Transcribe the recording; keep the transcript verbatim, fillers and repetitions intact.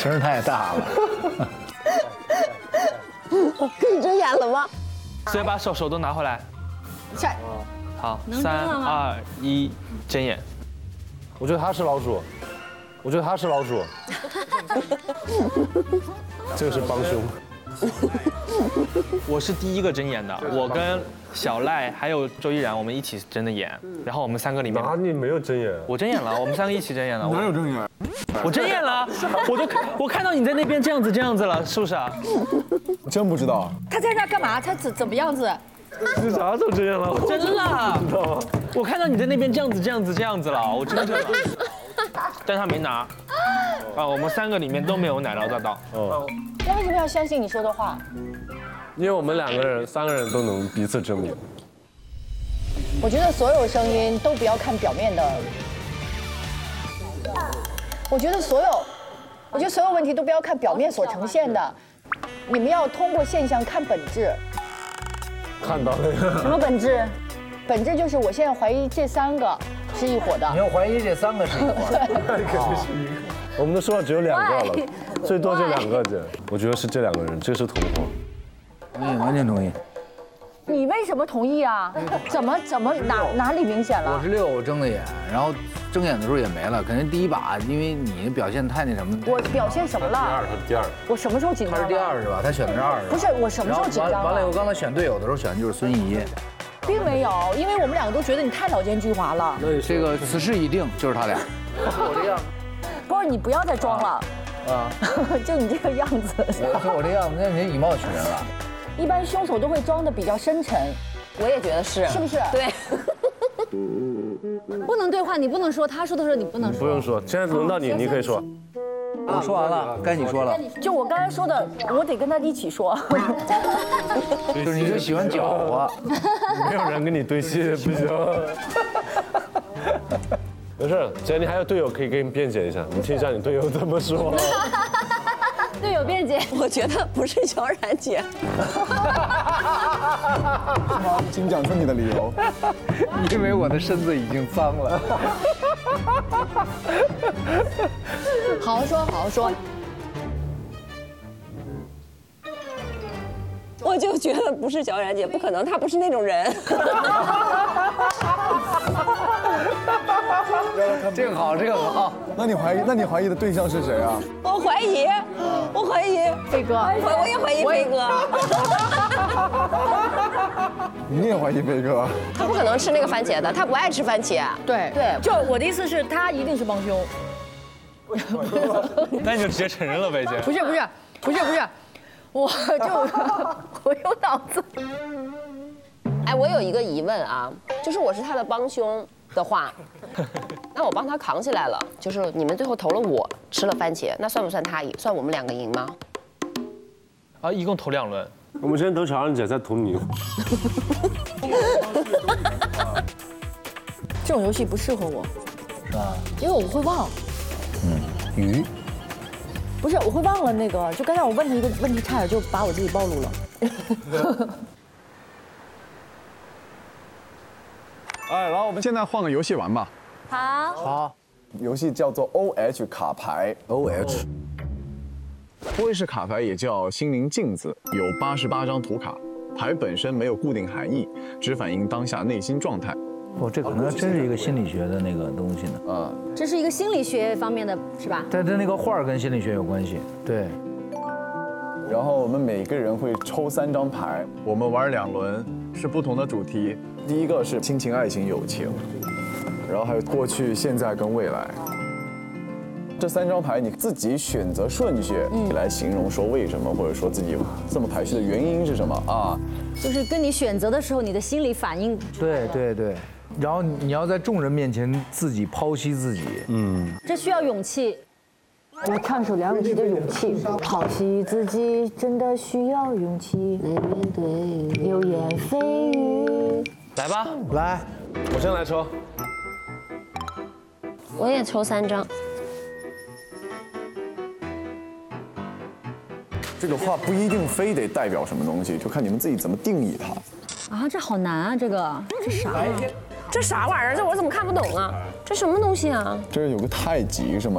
声太大了。 可以睁眼了吗？ 所以把手手都拿回来。 下， 好，三二一，睁眼。 我觉得他是老鼠，我觉得他是老鼠。这个是帮凶。 我是第一个睁眼的，我跟小赖还有周依然，我们一起睁的眼，然后我们三个里面， 哪里没有睁眼？ 我睁眼了，我们三个一起睁眼了。 哪有睁眼？ 我睁眼了，我都我看到你在那边这样子这样子了，是不是啊？ 真不知道。 他在那干嘛？他怎怎么样子？ 你啥时候睁眼了？ 真的，我看到你在那边这样子这样子这样子了，我真的。但他没拿。啊，我们三个里面都没有奶酪大道。 哦。 那为什么要相信你说的话？ 因为我们两个人、三个人都能彼此证明。 我觉得所有声音都不要看表面的。我觉得所有，我觉得所有问题都不要看表面所呈现的，你们要通过现象看本质。 看到了。 什么本质？本质就是我现在怀疑这三个是一伙的。 你要怀疑这三个是一伙的？ 那肯定是一个。我们都说了只有两个了，最多就两个人。我觉得是这两个人，这是同伙。 同意，完全同意。 你为什么同意啊？怎么怎么哪哪里明显了？ 我是六，我睁的眼，然后睁眼的时候也没了，肯定第一把，因为你表现太那什么。 我表现什么了？ 第二，他是第二。 我什么时候紧张了？ 他是第二是吧？他选的是二。 不是，我什么时候紧张了？ 完了以后，刚才选队友的时候选的就是孙怡。 并没有，因为我们两个都觉得你太老奸巨猾了。 这个此事已定，就是他俩。我这样。 不是你不要再装了。啊。就你这个样子。 我说我这样子，那你以貌取人了。 一般凶手都会装的比较深沉。 我也觉得是， 是不是？ 对。 不能对话，你不能说，他说的时候你不能说。 不用说，现在轮到你，你可以说。 我说完了，该你说了。 就我刚才说的，我得跟他一起说。 就是你就喜欢搅和， 没有人跟你对戏，不行。没事，既然你还有队友可以给你辩解一下，你听一下你队友怎么说。 队友辩解， 我觉得不是小冉姐。 请讲出你的理由。因为我的身子已经脏了。 好好说，好好说。 我就觉得不是小冉姐，不可能，她不是那种人。 这个好，这个好。 那你怀疑，那你怀疑的对象是谁啊？ 我怀疑，我怀疑飞哥， 我我也怀疑飞哥。 你也怀疑飞哥？ 他不可能吃那个番茄的，他不爱吃番茄。 对对，就我的意思是，他一定是帮凶。 那你就直接承认了呗，姐。 不是不是不是不是，我就我有脑子。 哎，我有一个疑问啊，就是我是他的帮凶的话，那我帮他扛起来了，就是你们最后投了我吃了番茄，那算不算他赢？算我们两个赢吗？ 啊，一共投两轮。 我们先等小冉姐再投你。 这种游戏不适合我， 是吧？ 因为我会忘。 嗯，鱼。 不是，我会忘了那个，就刚才我问他一个问题，差点就把我自己暴露了。 哎，然后我们现在换个游戏玩吧。 好。 好。 游戏叫做 O H 卡牌 ，O H。 O H 卡牌也叫心灵镜子，有八十八张图卡，牌本身没有固定含义，只反映当下内心状态。 哦，这可能真是一个心理学的那个东西呢。 啊， 这是一个心理学方面的，是吧？ 但它那个画跟心理学有关系，对。 然后我们每个人会抽三张牌，我们玩两轮，是不同的主题。第一个是亲情、爱情、友情，然后还有过去、现在跟未来。这三张牌你自己选择顺序来形容说为什么，或者说自己这么排序的原因是什么啊？ 就是跟你选择的时候，你的心理反应。 对对对。然后你要在众人面前自己剖析自己， 嗯，这需要勇气。 我们唱首梁咏琪的《勇气》，剖析自己真的需要勇气来面对流言蜚语。 来吧， 来， 我先来抽。 我也抽三张。 这个话不一定非得代表什么东西，就看你们自己怎么定义它。 啊，这好难啊，这个这啥呀？ 这啥玩意儿？这我怎么看不懂啊？这什么东西啊？ 这有个太极是吗？